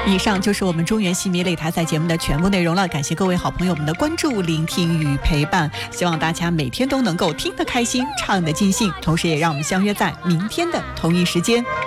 以上就是我们中原戏迷擂台赛节目的全部内容了，感谢各位好朋友们的关注、聆听与陪伴，希望大家每天都能够听得开心，唱得尽兴，同时也让我们相约在明天的同一时间。